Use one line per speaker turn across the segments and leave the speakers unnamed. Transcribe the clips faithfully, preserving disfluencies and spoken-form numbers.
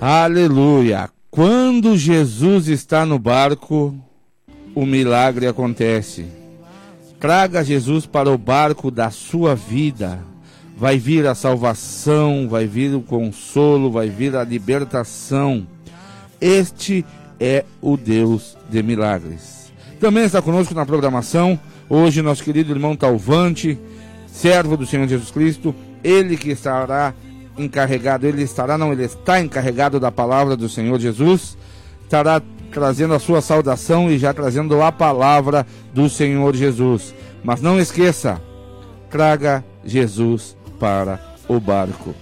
Aleluia! Quando Jesus está no barco, o milagre acontece. Traga Jesus para o barco da sua vida. Vai vir a salvação, vai vir o consolo, vai vir a libertação. Este é o Deus de milagres. Também está conosco na programação hoje nosso querido irmão Talvante, servo do Senhor Jesus Cristo, ele que estará encarregado, ele estará, não, ele está encarregado da palavra do Senhor Jesus, estará trazendo a sua saudação e já trazendo a palavra do Senhor Jesus. Mas não esqueça, traga Jesus para o barco.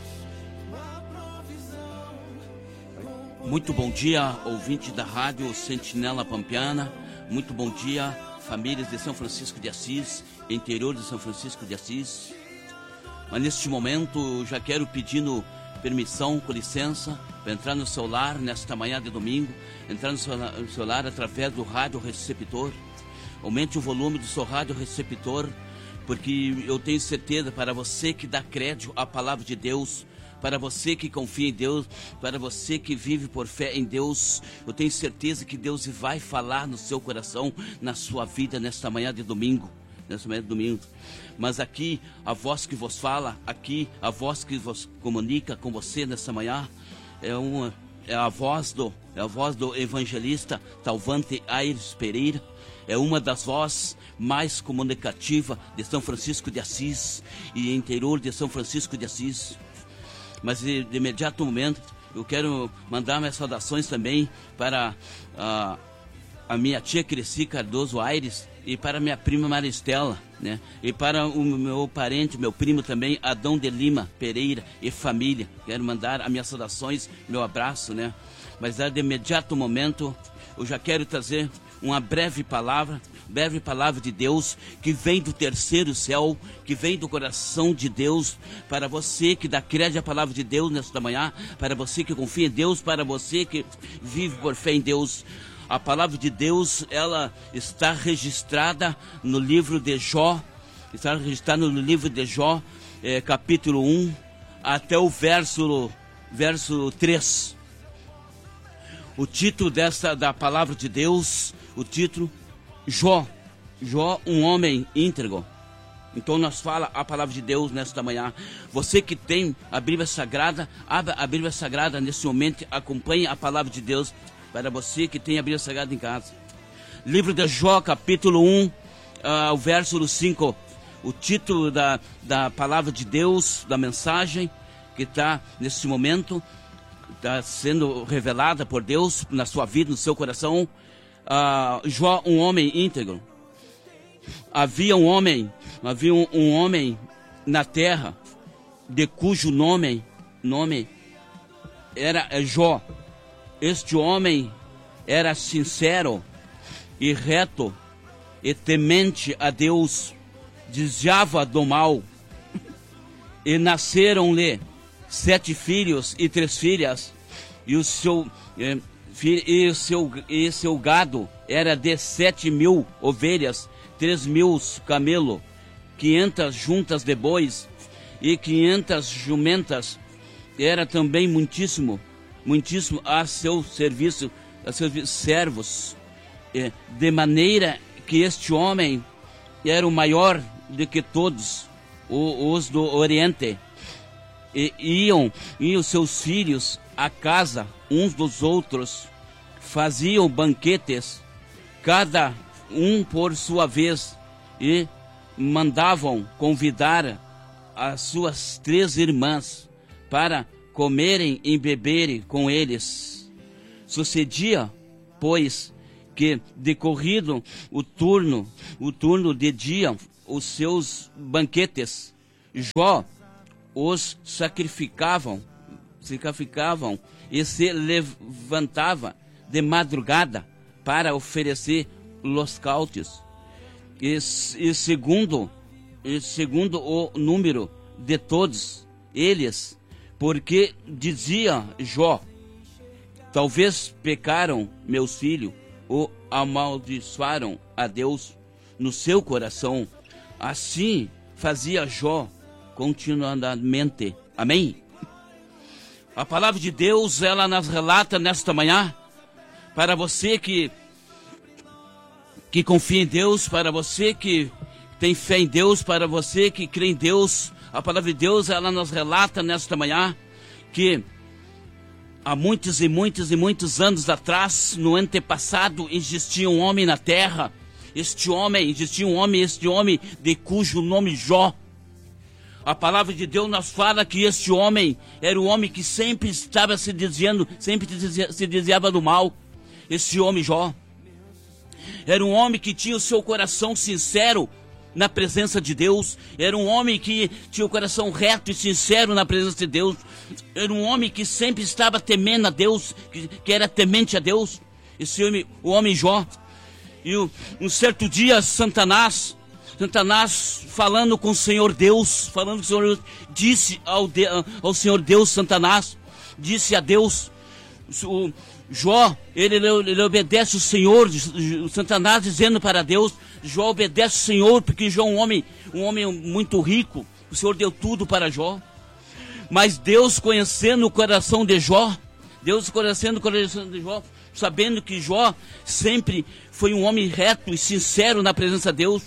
Muito bom dia, ouvinte da rádio Sentinela Pampiana. Muito bom dia, famílias de São Francisco de Assis, interior de São Francisco de Assis. Mas neste momento já quero pedindo permissão, com licença, para entrar no seu lar nesta manhã de domingo, entrar no seu, no seu lar através do rádio receptor. Aumente o volume do seu rádio receptor, porque eu tenho certeza, para você que dá crédito à palavra de Deus, para você que confia em Deus, para você que vive por fé em Deus, eu tenho certeza que Deus vai falar no seu coração, na sua vida, nesta manhã de domingo. Nesta manhã de domingo. Mas aqui, a voz que vos fala, aqui, a voz que vos comunica com você nesta manhã, é, uma, é, a, voz do, é a voz do evangelista Talvante Aires Pereira. É uma das vozes mais comunicativas de São Francisco de Assis e interior de São Francisco de Assis. Mas de, de imediato momento, eu quero mandar minhas saudações também para a, a minha tia Cresci Cardoso Aires e para minha prima Maristela, né? E para o meu parente, meu primo também, Adão de Lima Pereira e família. Quero mandar as minhas saudações, meu abraço, né? Mas de imediato momento, eu já quero trazer uma breve palavra, breve palavra de Deus, que vem do terceiro céu, que vem do coração de Deus, para você que dá crédito à palavra de Deus nesta manhã, para você que confia em Deus, para você que vive por fé em Deus. A palavra de Deus, ela está registrada no livro de Jó, está registrada no livro de Jó, é, capítulo um, até o verso, verso três. O título dessa, da palavra de Deus, o título, Jó, Jó, um homem íntegro. Então nós fala a palavra de Deus nesta manhã. Você que tem a Bíblia Sagrada, abra a Bíblia Sagrada nesse momento, acompanhe a palavra de Deus, para você que tem a Bíblia Sagrada em casa. Livro de Jó, capítulo um, uh, o verso cinco. O título da, da palavra de Deus, da mensagem que está nesse momento, está sendo revelada por Deus na sua vida, no seu coração. Uh, Jó, um homem íntegro. Havia um homem, havia um, um homem na terra, de cujo nome, nome era Jó. Este homem era sincero e reto e temente a Deus, desviava do mal. E nasceram-lhe sete filhos e três filhas, e o seu, eh, e o seu, e seu gado era de sete mil ovelhas, três mil camelos, quinhentas juntas de bois e quinhentas jumentas. Era também muitíssimo, muitíssimo a seu serviço, a seus servos, de maneira que este homem era o maior do que todos os do Oriente. E iam, e os seus filhos à casa uns dos outros, faziam banquetes, cada um por sua vez, e mandavam convidar as suas três irmãs para comerem e beberem com eles. Sucedia, pois, que decorrido o turno, o turno de dia, os seus banquetes, Jó os sacrificavam, sacrificavam e se levantava de madrugada para oferecer holocaustos. E, e segundo, e segundo o número de todos eles, porque dizia Jó: talvez pecaram meus filhos, ou amaldiçoaram a Deus no seu coração. Assim fazia Jó continuamente. Amém? A palavra de Deus, ela nos relata nesta manhã, para você que, que confia em Deus, para você que tem fé em Deus, para você que crê em Deus. A palavra de Deus, ela nos relata nesta manhã que há muitos e muitos e muitos anos atrás, no antepassado, existia um homem na terra. Este homem, existia um homem, este homem de cujo nome Jó. A palavra de Deus nos fala que este homem era um homem que sempre estava se desviando, sempre se desviava do mal. Este homem Jó era um homem que tinha o seu coração sincero na presença de Deus. Era um homem que tinha o coração reto e sincero na presença de Deus. Era um homem que sempre estava temendo a Deus, que, que era temente a Deus. Esse homem, o homem Jó. E um certo dia, Satanás, Satanás falando com o Senhor Deus, falando com o Senhor Deus, disse ao, de, ao Senhor Deus, Satanás, disse a Deus, o Jó, ele, ele obedece o Senhor, o Satanás dizendo para Deus, Jó obedece o Senhor, porque Jó é um homem, um homem muito rico, o Senhor deu tudo para Jó. Mas Deus, conhecendo o coração de Jó, Deus conhecendo o coração de Jó, sabendo que Jó sempre foi um homem reto e sincero na presença de Deus,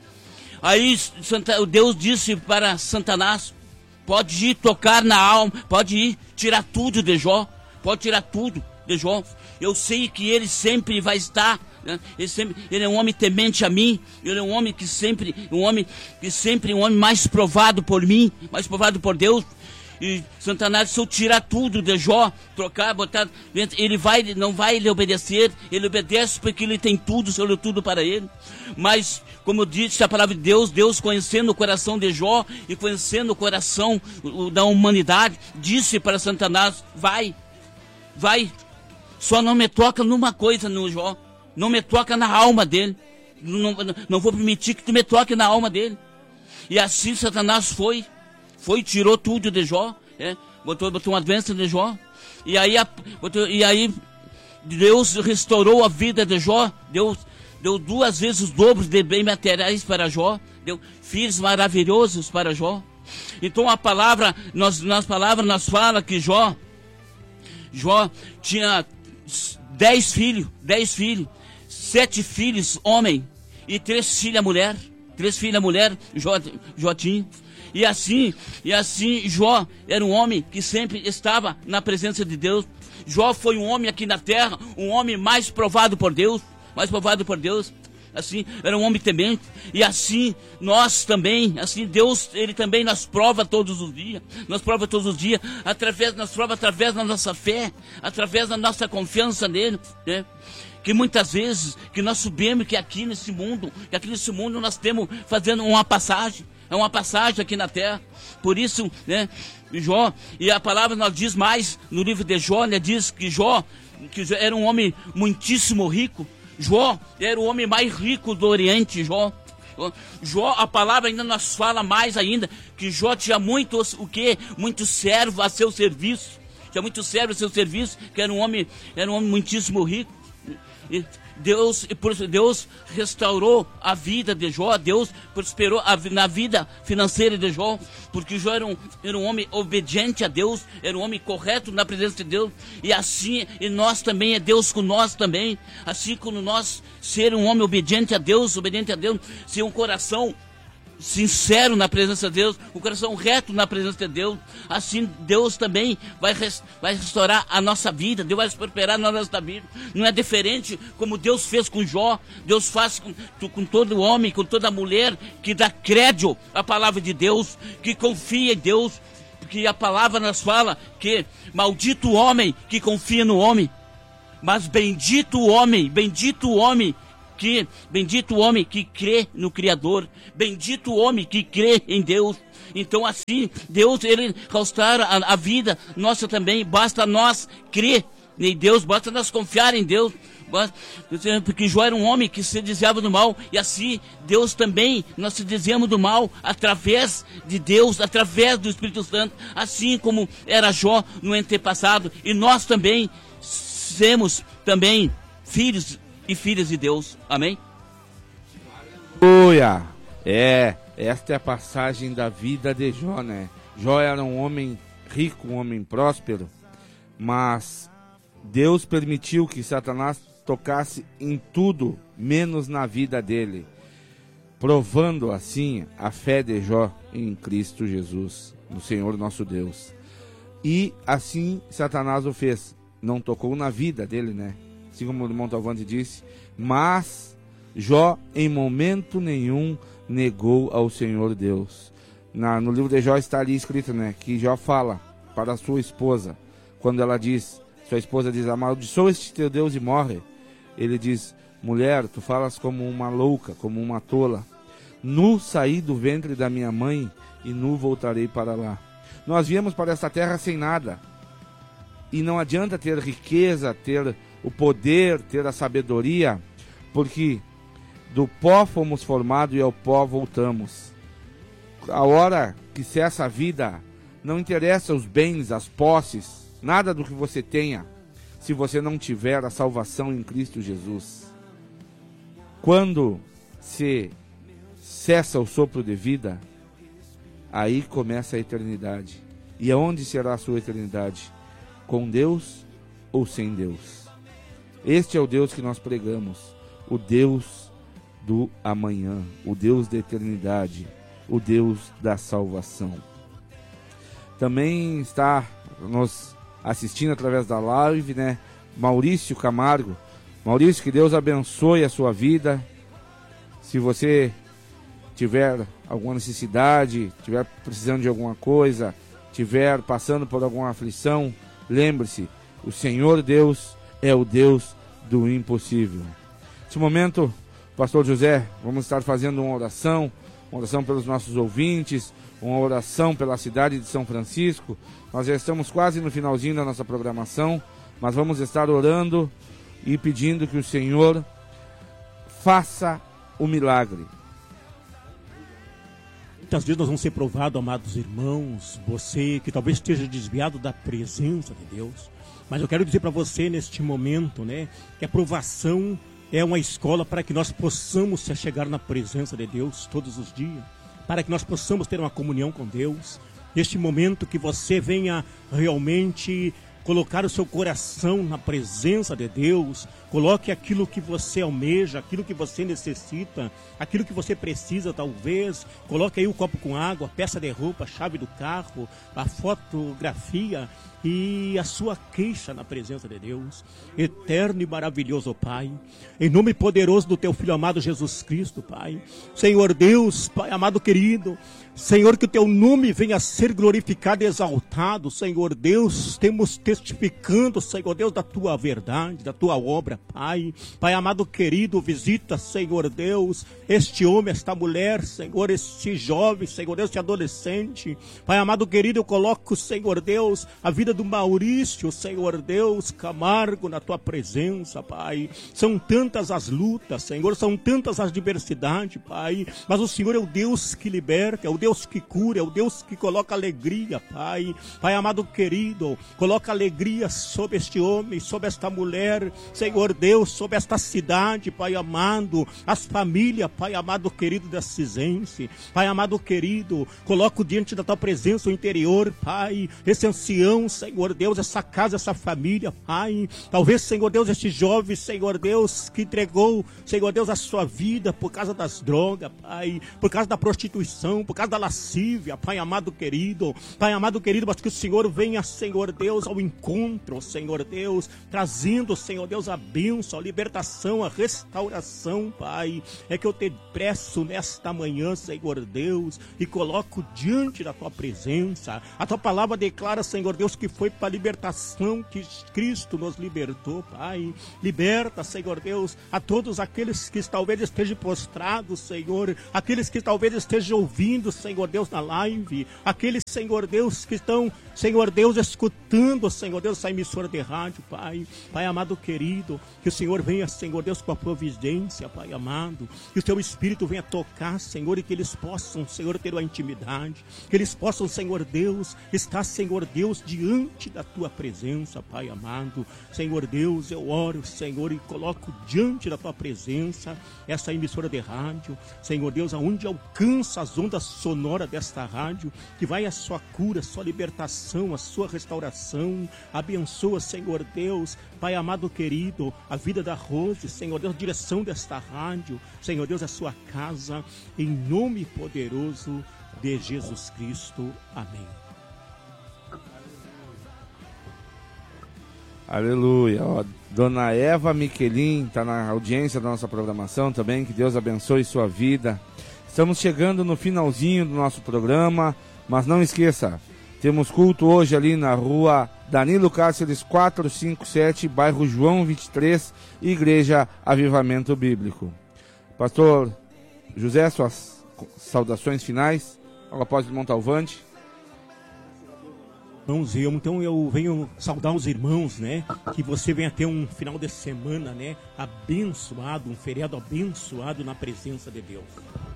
aí Deus disse para Satanás, pode ir tocar na alma, pode ir tirar tudo de Jó, pode tirar tudo de Jó. Eu sei que ele sempre vai estar, né? ele, sempre, ele é um homem temente a mim, ele é um homem que sempre, um homem que sempre um homem mais provado por mim, mais provado por Deus. E Satanás, se eu tirar tudo de Jó, trocar, botar, ele vai, não vai lhe obedecer, ele obedece porque ele tem tudo, sobre tudo para ele. Mas, como disse a palavra de Deus, Deus conhecendo o coração de Jó e conhecendo o coração da humanidade, disse para Satanás, vai, vai, só não me toca numa coisa no Jó, não me toca na alma dele, não, não vou permitir que tu me toque na alma dele. E assim Satanás foi, foi, tirou tudo de Jó, é, botou, botou uma doença de Jó, e aí, a, botou, e aí Deus restaurou a vida de Jó, Deus deu duas vezes os dobros de bens materiais para Jó, deu filhos maravilhosos para Jó. Então a palavra, nós, nas palavras nós fala que Jó, Jó tinha dez filhos, dez filhos, sete filhos homem e três filhas mulher, três filhas mulher, Jó, Jó tinha. E assim, e assim Jó era um homem que sempre estava na presença de Deus. Jó foi um homem aqui na terra, um homem mais provado por Deus, mais provado por Deus. Assim, era um homem temente. E assim, nós também, assim, Deus, ele também nos prova todos os dias. Nos prova todos os dias, através, nos prova através da nossa fé, através da nossa confiança nele, né? Que muitas vezes, que nós sabemos que aqui nesse mundo, que aqui nesse mundo nós temos fazendo uma passagem, é uma passagem aqui na terra. Por isso, né, Jó, e a palavra nos diz mais, no livro de Jó, né, diz que Jó, que era um homem muitíssimo rico. Jó era o homem mais rico do Oriente, Jó. Jó, a palavra ainda nos fala mais ainda, que Jó tinha muitos, o quê? Muitos servos a seu serviço. Tinha muitos servos a seu serviço, que era um homem, era um homem muitíssimo rico. E Deus, Deus restaurou a vida de Jó, Deus prosperou a, na vida financeira de Jó, porque Jó era um, era um homem obediente a Deus, era um homem correto na presença de Deus, e assim, e nós também, é Deus com nós também, assim como nós ser um homem obediente a Deus, obediente a Deus, ser um coração sincero na presença de Deus, um coração reto na presença de Deus, assim Deus também vai, res, vai restaurar a nossa vida, Deus vai prosperar na nossa vida. Não é diferente como Deus fez com Jó, Deus faz com, com todo homem, com toda mulher que dá crédito à palavra de Deus, que confia em Deus, porque a palavra nos fala que maldito o homem que confia no homem, mas bendito o homem, bendito o homem que, bendito o homem que crê no Criador, bendito o homem que crê em Deus. Então assim, Deus, ele restaurar a, a vida nossa também, basta nós crer em Deus, basta nós confiar em Deus, basta, porque Jó era um homem que se desviava do mal, e assim, Deus também, nós se desviamos do mal, através de Deus, através do Espírito Santo, assim como era Jó no antepassado, e nós também seremos também filhos e filhas de Deus, amém?
Aleluia! É, esta é a passagem da vida de Jó, né? Jó era um homem rico, um homem próspero, mas Deus permitiu que Satanás tocasse em tudo, menos na vida dele, provando assim a fé de Jó em Cristo Jesus, no Senhor nosso Deus. E assim Satanás o fez, não tocou na vida dele, né? Assim como o irmão Talvante disse, mas Jó em momento nenhum negou ao Senhor Deus. Na, no livro de Jó está ali escrito, né, que Jó fala para a sua esposa, quando ela diz, sua esposa diz, amaldiçoa este teu Deus e morre. Ele diz, mulher, tu falas como uma louca, como uma tola. Nu saí do ventre da minha mãe e nu voltarei para lá. Nós viemos para esta terra sem nada. E não adianta ter riqueza, ter o poder, ter a sabedoria, porque do pó fomos formados e ao pó voltamos. A hora que cessa a vida, não interessa os bens, as posses, nada do que você tenha, se você não tiver a salvação em Cristo Jesus. Quando se cessa o sopro de vida, aí começa a eternidade. E aonde será a sua eternidade? Com Deus ou sem Deus? Este é o Deus que nós pregamos, o Deus do amanhã, o Deus da eternidade, o Deus da salvação. Também está nos assistindo através da live, né, Maurício Camargo. Maurício, que Deus abençoe a sua vida. Se você tiver alguma necessidade, tiver precisando de alguma coisa, tiver passando por alguma aflição, lembre-se, o Senhor Deus é o Deus do impossível. Nesse momento, Pastor José, vamos estar fazendo uma oração, uma oração pelos nossos ouvintes, uma oração pela cidade de São Francisco. Nós já estamos quase no finalzinho da nossa programação, mas vamos estar orando e pedindo que o Senhor faça o milagre.
Muitas vezes nós vamos ser provados, amados irmãos, você que talvez esteja desviado da presença de Deus, mas eu quero dizer para você neste momento, né, que a provação é uma escola para que nós possamos se chegar na presença de Deus todos os dias, para que nós possamos ter uma comunhão com Deus. Neste momento que você venha realmente colocar o seu coração na presença de Deus, coloque aquilo que você almeja, aquilo que você necessita, aquilo que você precisa talvez, coloque aí o copo com água, a peça de roupa, a chave do carro, a fotografia e a sua queixa na presença de Deus. Eterno e maravilhoso Pai, em nome poderoso do teu Filho amado Jesus Cristo, Pai, Senhor Deus, Pai amado querido, Senhor, que o teu nome venha a ser glorificado e exaltado, Senhor Deus, temos testificando, Senhor Deus, da tua verdade, da tua obra, Pai, Pai amado querido, visita, Senhor Deus, este homem, esta mulher, Senhor, este jovem, Senhor Deus, este adolescente, Pai amado querido, eu coloco, Senhor Deus, a vida do Maurício, Senhor Deus, Camargo, na tua presença, Pai, são tantas as lutas, Senhor, são tantas as diversidades, Pai, mas o Senhor é o Deus que liberta, é o Deus que cura, é o Deus que coloca alegria, Pai, Pai amado querido, coloca alegria sobre este homem, sobre esta mulher, Senhor Deus, sobre esta cidade, Pai amado, as famílias, Pai amado querido da Cisense, Pai amado querido, coloco diante da tua presença o interior, Pai, esse ancião, Senhor Deus, essa casa, essa família, Pai, talvez, Senhor Deus, este jovem, Senhor Deus, que entregou, Senhor Deus, a sua vida por causa das drogas, Pai, por causa da prostituição, por causa da lascívia, Pai amado querido, Pai amado querido, mas que o Senhor venha, Senhor Deus, ao encontro, Senhor Deus, trazendo, Senhor Deus, a bênção, a libertação, a restauração, Pai, é que eu te peço nesta manhã, Senhor Deus, e coloco diante da tua presença, a tua palavra declara, Senhor Deus, que foi para a libertação que Cristo nos libertou, Pai, liberta, Senhor Deus, a todos aqueles que talvez estejam prostrados, Senhor, aqueles que talvez estejam ouvindo, Senhor Deus, na live, aqueles, Senhor Deus, que estão, Senhor Deus, escutando, Senhor Deus, essa emissora de rádio, Pai. Pai amado querido, que o Senhor venha, Senhor Deus, com a providência, Pai amado. Que o Teu Espírito venha tocar, Senhor, e que eles possam, Senhor, ter uma intimidade. Que eles possam, Senhor Deus, estar, Senhor Deus, diante da Tua presença, Pai amado. Senhor Deus, eu oro, Senhor, e coloco diante da Tua presença essa emissora de rádio. Senhor Deus, aonde alcança as ondas sonoras desta rádio, que vai a sua cura, a sua libertação, a sua restauração. Abençoa, Senhor Deus, Pai amado querido, a vida da Rose, Senhor Deus, a direção desta rádio, Senhor Deus, a sua casa, em nome poderoso de Jesus Cristo. Amém.
Aleluia. Ó, Dona Eva Miquelin está na audiência da nossa programação também. Que Deus abençoe sua vida. Estamos chegando no finalzinho do nosso programa, mas não esqueça, temos culto hoje ali na rua Danilo Cáceres quatrocentos e cinquenta e sete, bairro João vinte e três, Igreja Avivamento Bíblico. Pastor José, suas saudações finais. Agora pode montar o vante.
Irmãos, eu, então eu venho saudar os irmãos, né? Que você venha ter um final de semana, né? Abençoado, um feriado abençoado na presença de Deus.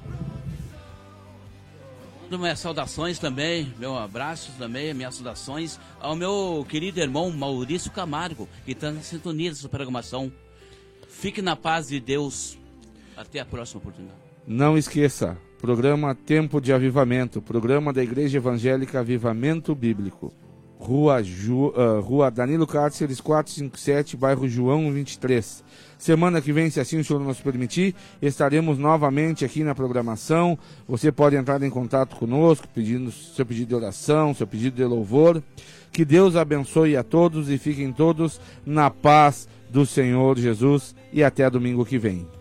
Minhas saudações também, meu abraço também, minhas saudações ao meu querido irmão Maurício Camargo, que está na sintonia dessa programação. Fique na paz de Deus. Até a próxima oportunidade.
Não esqueça, programa Tempo de Avivamento, programa da Igreja Evangélica Avivamento Bíblico, Rua, Ju, uh, Rua Danilo Cáceres quatrocentos e cinquenta e sete, bairro João vinte e três. Semana que vem, se assim o Senhor nos permitir, estaremos novamente aqui na programação. Você pode entrar em contato conosco, pedindo seu pedido de oração, seu pedido de louvor. Que Deus abençoe a todos e fiquem todos na paz do Senhor Jesus e até domingo que vem.